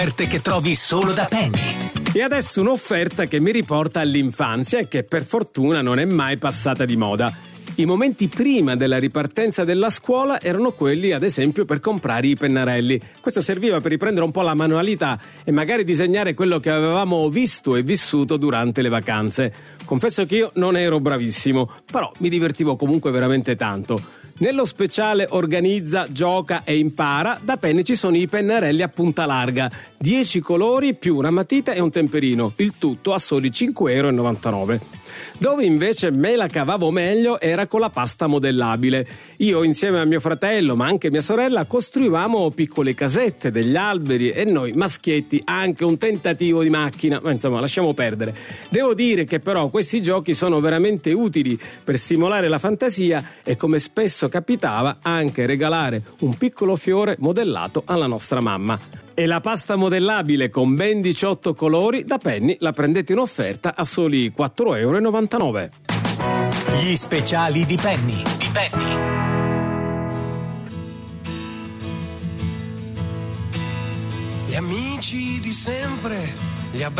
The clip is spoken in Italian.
offerte che trovi solo da Penny. E adesso un'offerta che mi riporta all'infanzia e che per fortuna non è mai passata di moda. I momenti prima della ripartenza della scuola erano quelli, ad esempio, per comprare i pennarelli. Questo serviva per riprendere un po' la manualità e magari disegnare quello che avevamo visto e vissuto durante le vacanze. Confesso che io non ero bravissimo, però mi divertivo comunque veramente tanto. Nello speciale Organizza, Gioca e Impara, da Penny ci sono i pennarelli a punta larga, 10 colori più una matita e un temperino, il tutto a soli 5,99 €. Dove invece me la cavavo meglio era con la pasta modellabile. Io insieme a mio fratello, ma anche mia sorella, costruivamo piccole casette, degli alberi e noi maschietti anche un tentativo di macchina, ma insomma lasciamo perdere. Devo dire che però questi giochi sono veramente utili per stimolare la fantasia e, come spesso capitava, anche regalare un piccolo fiore modellato alla nostra mamma. E la pasta modellabile con ben 18 colori da Penny la prendete in offerta a soli 4,99 €. Gli speciali di Penny. Gli amici di sempre, gli abbracci